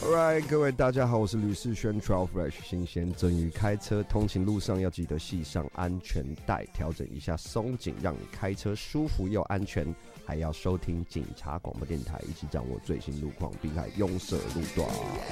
Alright， 各位大家好，我是吕世轩 Travel Fresh 新鲜蒸鱼。开车通勤路上要记得系上安全带，调整一下松紧，让你开车舒服又安全。还要收听警察广播电台，一起掌握最新路况，避开拥塞路段。